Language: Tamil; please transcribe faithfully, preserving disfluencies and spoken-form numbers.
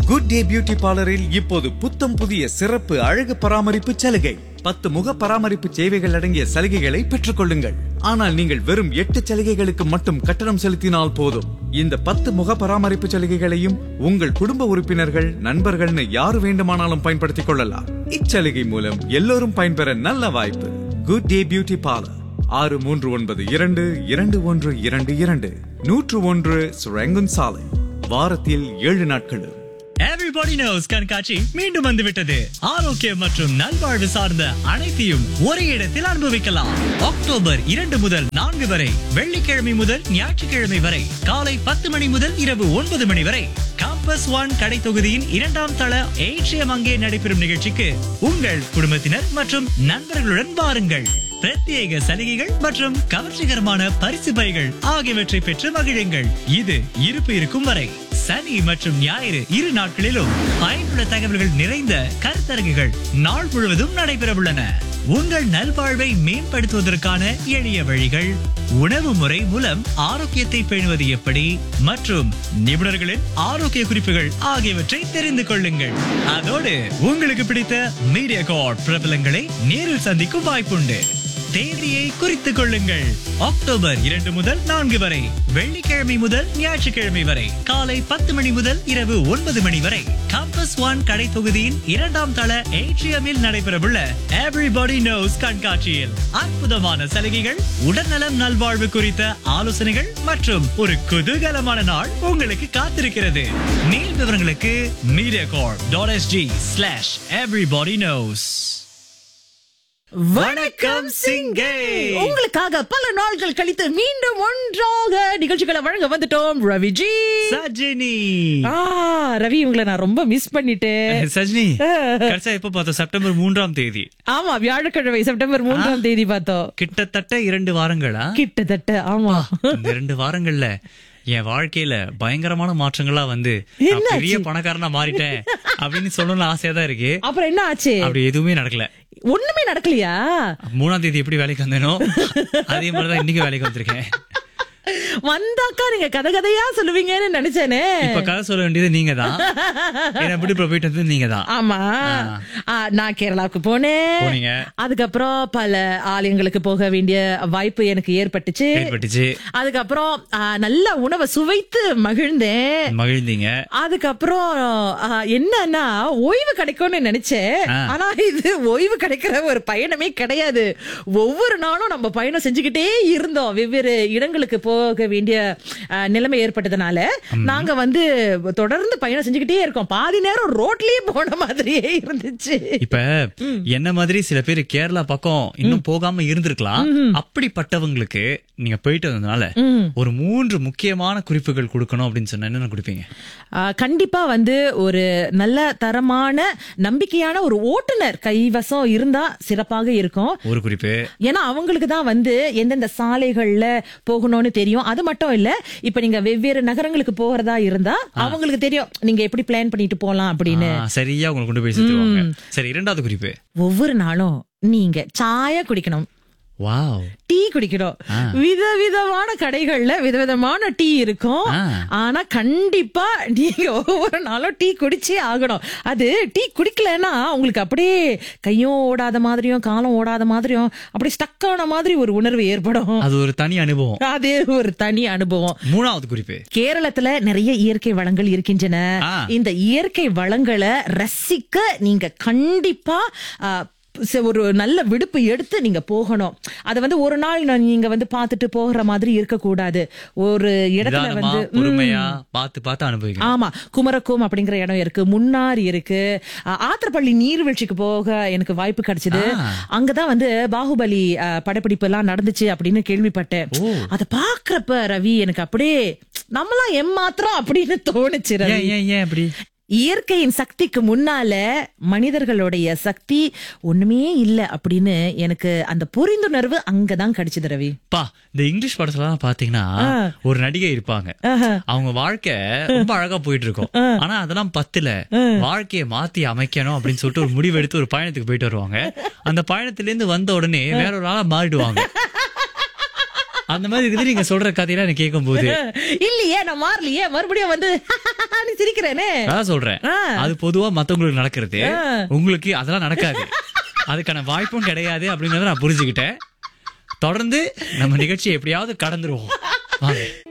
குட் டே பியூட்டி பார்லரில் இப்போது புத்தம் புதிய சிறப்பு அழகு பராமரிப்பு சலுகை. பத்து முக பராமரிப்பு சேவைகள் அடங்கிய சலுகைகளை பெற்றுக் கொள்ளுங்கள். ஆனால் நீங்கள் வெறும் எட்டு சலுகைகளுக்கு மட்டும் கட்டணம் செலுத்தினால் போதும். இந்த பத்து முக பராமரிப்பு சலுகைகளையும் உங்கள் குடும்ப உறுப்பினர்கள், நண்பர்கள்னு யாரு வேண்டுமானாலும் பயன்படுத்திக் கொள்ளலாம். இச்சலுகை மூலம் எல்லோரும் பயன்பெற நல்ல வாய்ப்பு. குட் டே பியூட்டி பார்லர், ஆறு மூன்று ஒன்பது இரண்டு இரண்டு ஒன்று இரண்டு இரண்டு நூற்று ஒன்று சுரங்கன் சாலை. வாரத்தில் ஏழு நாட்களும். Everybody knows கண்காட்சி மீண்டும் வந்துவிட்டது. ஆரோக்கியம் மற்றும் நல்வாழ்வு சார்ந்த அனைத்தையும் ஒரே இடத்தில் அனுபவிக்கலாம். அக்டோபர் இரண்டு முதல் நான்கு வரை, வெள்ளிக்கிழமை முதல் ஞாயிற்றுக்கிழமை வரை, காலை பத்து மணி முதல் இரவு ஒன்பது மணி வரை காம்பஸ் ஒன் கடை தொகுதியின் இரண்டாம் தள ஏற்றியம் அங்கே நடைபெறும் நிகழ்ச்சிக்கு உங்கள் குடும்பத்தினர் மற்றும் நண்பர்களுடன் வாருங்கள். பிரத்யேக சலுகைகள் மற்றும் கவர்ச்சிகரமான பரிசு பைகள் ஆகியவற்றை பெற்று மகிழுங்கள். இது இருப்பு இருக்கும் வரை சனி மற்றும் ஞாயிறு இரு நாட்களிலும் பயனுள்ள தகவல்கள் நிறைந்த கருத்தரங்குகள் நாள் முழுவதும் நடைபெறவுள்ளன. உங்கள் நல்வாழ்வை மேம்படுத்துவதற்கான எளிய வழிகள், உணவு முறை மூலம் ஆரோக்கியத்தை பேணுவது எப்படி மற்றும் நிபுணர்களின் ஆரோக்கிய குறிப்புகள் ஆகியவற்றை தெரிந்து கொள்ளுங்கள். அதோடு உங்களுக்கு பிடித்த மீடியா கார்ட் பிரபலங்களை நேரில் சந்திக்கும் வாய்ப்புண்டு. தேதியை குறித்துக் கொள்ளுங்கள். அக்டோபர் இரண்டு முதல் நான்கு வரை, வெள்ளிக்கிழமை முதல் ஞாயிற்றுக்கிழமை வரை, காலை பத்து மணி முதல் இரவு ஒன்பது மணி வரை காம்பஸ் ஒன் கடை தொகுதியின் இரண்டாம் தள ஏட்ரியமில் நடைபெறவுள்ள எவ்ரிபடி நோஸ் கண்காட்சியில் அற்புதமான சலுகைகள், உடல்நலம் நல்வாழ்வு குறித்த ஆலோசனைகள் மற்றும் ஒரு குதூகலமான நாள் உங்களுக்கு காத்திருக்கிறது. மேல் விவரங்களுக்கு media corp dot SG slash everybody knows. வணக்கம் சிங்கே. உங்களுக்காக பல நாட்கள் கழித்து மீண்டும் ஒன்றாக நிகழ்ச்சிகளை வழங்க வந்துட்டோம். ரவிஜி, சஜினி. ஆ ரவி, உங்களை நான் ரொம்ப மிஸ் பண்ணிட்டேன். சஜினி, கடைசியா எப்ப பார்த்தோம்? செப்டம்பர் மூன்றாம் தேதி. ஆமா, வியாழக்கிழமை செப்டம்பர் மூன்றாம் தேதி பார்த்தோம். கிட்டத்தட்ட இரண்டு வாரங்களா? கிட்டத்தட்ட ஆமா. இந்த இரண்டு வாரங்கள்ல என் வாழ்க்கையில பயங்கரமான மாற்றங்களா வந்து பெரிய பணக்காரனா மாறிட்டேன் அப்படின்னு சொல்லணும்னு ஆசையா தான் இருக்கு. அப்புறம் என்ன ஆச்சு? அப்படி எதுவுமே நடக்கல. ஒண்ணுமே நடக்கலையா? மூணாம் தேதி எப்படி வேலைக்கு வந்தேனோ அதே மாதிரிதான் இன்னைக்கு வேலைக்கு வந்திருக்கேன். வந்தாக்கா நீங்க கதை கதையா சொல்லுவீங்கன்னு நினைச்சேனே. இப்ப கதை சொல்ல வேண்டியது நீங்க தான். போயிட்டு வந்தது நீங்க தான். ஆமா, நான் கேரளாவுக்கு போனேன். அதுக்கப்புறம் பல ஆலயங்களுக்கு போக வேண்டிய வாய்ப்பு எனக்கு ஏற்பட்டுச்சு ஏற்பட்டுச்சு அதுக்கப்புறம் நல்ல உணவை சுவைத்து மகிழ்ந்தேன். மகிழ்ந்தீங்க. அதுக்கப்புறம் என்னன்னா ஓய்வு கிடைக்கும்னு நினைச்சேன். ஆனா இது ஓய்வு கிடைக்கிற ஒரு பயணமே கிடையாது. ஒவ்வொரு நாளும் நம்ம பயணம் செஞ்சுக்கிட்டே இருந்தோம். வெவ்வேறு இடங்களுக்கு போக வேண்டிய நிலைமை ஏற்பட்டதுனால நாங்க வந்து தொடர்ந்து பயணம் செஞ்சுக்கிட்டே இருக்கோம். பாதி நேரம் ரோட்லயே போன மாதிரியே இருந்துச்சு. இப்ப என்ன மாதிரி சில பேர் கேரளா பக்கம் இன்னும் போகாம இருந்திருக்கலாம். அப்படிப்பட்டவங்களுக்கு நீங்க போயிட்டு வந்ததுனால ஒரு மூன்று முக்கியமான குறிப்புகள் கொடுக்கணும் அப்படின்னு சொன்னா என்ன கொடுப்பீங்க? கண்டிப்பா வந்து ஒரு நல்ல தரமான நம்பிக்கையான ஒரு ஓட்டுநர் கைவசம் இருந்தா சிறப்பாக இருக்கும். ஒரு குறிப்பு. ஏன்னா அவங்களுக்கு தான் வந்து எந்தெந்த சாலைகள்ல போகணும்னு தெரியும். அது மட்டும் இல்ல, இப்ப நீங்க வெவ்வேறு நகரங்களுக்கு போறதா இருந்தா அவங்களுக்கு தெரியும் நீங்க எப்படி பிளான் பண்ணிட்டு போலாம் அப்படின்னு. சரியா உங்களுக்கு கொண்டு போய் சேர்த்துவாங்க. சரி, இரண்டாவது குறிப்பு. ஒவ்வொரு நாளும் நீங்க சாயா குடிக்கணும். வாவ். டீ குடிக்கணும். விதவிதமான கடைகள்ல விதவிதமான டீ இருக்கும். ஆனா கண்டிப்பா நீங்க ஒவ்வொரு நாளும் டீ குடிச்சே ஆகணும். அது டீ குடிக்கலன்னா உங்களுக்கு அப்படியே கையும் ஓடாத மாதிரியும் காலம் ஓடாத மாதிரியும் அப்படி ஸ்டக்கான மாதிரி ஒரு உணர்வு ஏற்படும். அது ஒரு தனி அனுபவம். அதே ஒரு தனி அனுபவம். மூணாவது குறிப்பு. கேரளத்துல நிறைய இயற்கை வளங்கள் இருக்கின்றன. இந்த இயற்கை வளங்களை ரசிக்க நீங்க கண்டிப்பா ஒரு நல்ல விடுப்பு எடுத்து நீங்க போகணும். அத வந்து ஒரு நாள் நீங்க வந்து பாத்துட்டு போகிற மாதிரி இருக்க கூடாது. ஒரு இடத்துல வந்து பொறுமையா பார்த்து பார்த்து அனுபவிக்கணும். ஆமா, குமரகோம் அப்படிங்கிற இடம் இருக்கு, முன்னார் இருக்கு, ஆத்திரப்பள்ளி நீர்வீழ்ச்சிக்கு போக எனக்கு வாய்ப்பு கிடைச்சது. அங்கதான் வந்து பாகுபலி படப்பிடிப்பு எல்லாம் நடந்துச்சு அப்படின்னு கேள்விப்பட்டேன். அத பாக்குறப்ப ரவி எனக்கு அப்படியே நம்மளாம் எம்மாத்திரம் அப்படின்னு தோணுச்சு. ரவி, இயற்கையின் சக்திக்கு முன்னால மனிதர்களுடைய சக்தி ஒண்ணுமே இல்ல அப்படின்னு எனக்கு அந்த புரிந்துணர்வு அங்கதான் கிடைச்சது. ரவி, பா இந்த இங்கிலீஷ் படத்துல பாத்தீங்கன்னா ஒரு நடிகை இருப்பாங்க. அவங்க வாழ்க்கை ரொம்ப அழகா போயிட்டு இருக்கும். ஆனா அதெல்லாம் பத்துல வாழ்க்கையை மாத்தி அமைக்கணும் அப்படின்னு சொல்லிட்டு ஒரு முடிவு எடுத்து ஒரு பயணத்துக்கு போயிட்டு வருவாங்க. அந்த பயணத்துல இருந்து வந்த உடனே வேற ஒரு ஆளா மாறிடுவாங்க. அந்த மாதிரி இருக்குது நீங்க சொல்ற கதையெல்லாம் எனக்கு கேட்கும் போது. இல்லையே நான் மாறலையே, மறுபடியும் வந்து சிரிக்கிறேனே. அதான் சொல்றேன், அது பொதுவா மத்தவங்களுக்கு நடக்கிறது, உங்களுக்கு அதெல்லாம் நடக்காது, அதுக்கான வாய்ப்பும் கிடையாது அப்படிங்கறத நான் புரிஞ்சுக்கிட்டேன். தொடர்ந்து நம்ம நிகழ்ச்சியை எப்படியாவது கடந்துருவோம். வாங்க.